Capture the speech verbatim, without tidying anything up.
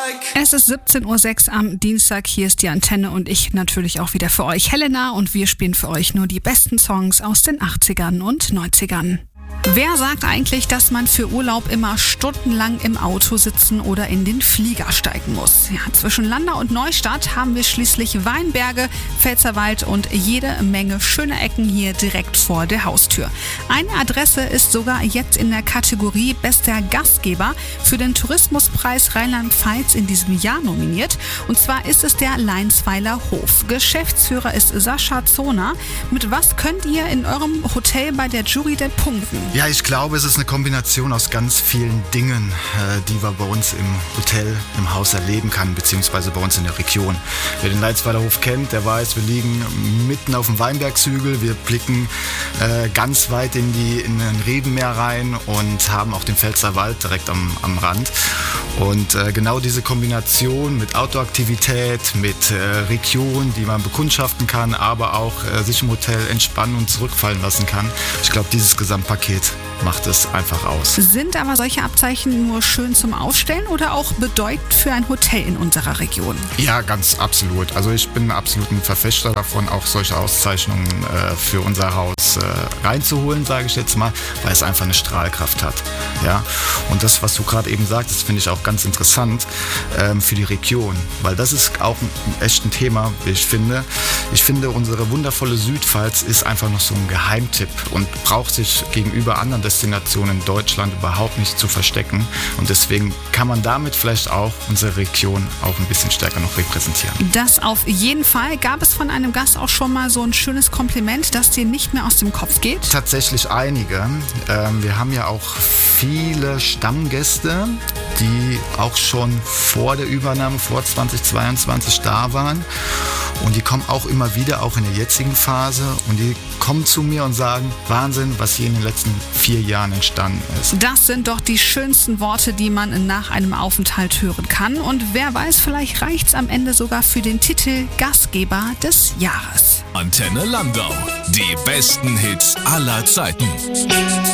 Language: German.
Es ist siebzehn Uhr sechs am Dienstag, hier ist die Antenne und ich natürlich auch wieder für euch, Helena, und wir spielen für euch nur die besten Songs aus den achtzigern und neunzigern. Wer sagt eigentlich, dass man für Urlaub immer stundenlang im Auto sitzen oder in den Flieger steigen muss? Ja, zwischen Landau und Neustadt haben wir schließlich Weinberge, Pfälzerwald und jede Menge schöne Ecken hier direkt vor der Haustür. Eine Adresse ist sogar jetzt in der Kategorie Bester Gastgeber für den Tourismuspreis Rheinland-Pfalz in diesem Jahr nominiert. Und zwar ist es der Leinsweiler Hof. Geschäftsführer ist Sascha Zoner. Mit was könnt ihr in eurem Hotel bei der Jury denn punkten? Ja, ich glaube, es ist eine Kombination aus ganz vielen Dingen, die wir bei uns im Hotel, im Haus erleben können, beziehungsweise bei uns in der Region. Wer den Leinsweiler Hof kennt, der weiß, wir liegen mitten auf dem Weinbergshügel, wir blicken äh, ganz weit in, die, in den Rebenmeer rein und haben auch den Pfälzerwald direkt am, am Rand. Und äh, genau diese Kombination mit Outdoor-Aktivität, mit äh, Region, die man bekundschaften kann, aber auch äh, sich im Hotel entspannen und zurückfallen lassen kann. Ich glaube, dieses Gesamtpaket macht es einfach aus. Sind aber solche Abzeichen nur schön zum Aufstellen oder auch bedeutend für ein Hotel in unserer Region? Ja, ganz absolut. Also ich bin absolut ein Verfechter davon, auch solche Auszeichnungen äh, für unser Haus äh, reinzuholen, sage ich jetzt mal, weil es einfach eine Strahlkraft hat. Ja? Und das, was du gerade eben sagtest, finde ich auch ganz interessant ähm, für die Region, weil das ist auch ein, echt ein Thema, wie ich finde. Ich finde, unsere wundervolle Südpfalz ist einfach noch so ein Geheimtipp und braucht sich gegenüber anderen Destinationen in Deutschland überhaupt nicht zu verstecken. Und deswegen kann man damit vielleicht auch unsere Region auch ein bisschen stärker noch repräsentieren. Das auf jeden Fall. Gab es von einem Gast auch schon mal so ein schönes Kompliment, das dir nicht mehr aus dem Kopf geht? Tatsächlich einige. Ähm, wir haben ja auch viele Stammgäste, die auch schon vor der Übernahme, vor zweitausendzweiundzwanzig da waren. Und die kommen auch immer wieder, auch in der jetzigen Phase. Und die kommen zu mir und sagen, Wahnsinn, was hier in den letzten vier Jahren entstanden ist. Das sind doch die schönsten Worte, die man nach einem Aufenthalt hören kann. Und wer weiß, vielleicht reicht's am Ende sogar für den Titel Gastgeber des Jahres. Antenne Landau. Die besten Hits aller Zeiten.